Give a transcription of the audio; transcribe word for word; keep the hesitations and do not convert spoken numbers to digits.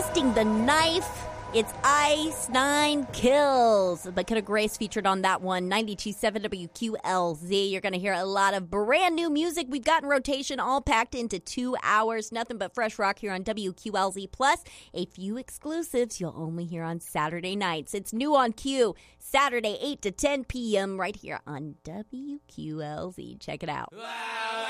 Twisting the Knife. It's Ice Nine Kills. Bakita Grace featured on that one, ninety-two point seven W Q L Z. You're going to hear a lot of brand new music we've got in rotation, all packed into two hours. Nothing but fresh rock here on W Q L Z. Plus, a few exclusives you'll only hear on Saturday nights. It's New on Q, Saturday, eight to ten p.m. right here on W Q L Z. Check it out.